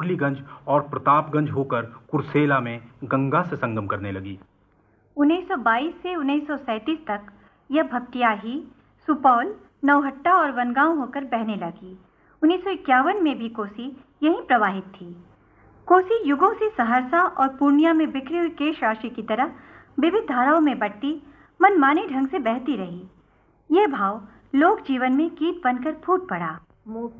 मुरलीगंज और प्रतापगंज होकर कुर्सेला में गंगा से संगम करने लगी। 1922 से 1937 तक यह भपटियाही, सुपौल, नौहट्टा और वनगांव होकर बहने लगी। 1951 में भी कोसी यहीं प्रवाहित थी। कोसी युगों से सहरसा और पूर्णिया में बिखरी हुई केश राशि की तरह विविध धाराओं में बटती मनमाने ढंग से बहती रही। यह भाव लोक जीवन में कीट बनकर फूट पड़ा।